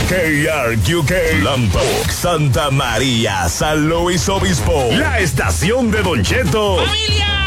KRQK, Lambok, Santa María, San Luis Obispo. La estación de Don Cheto. ¡Familia!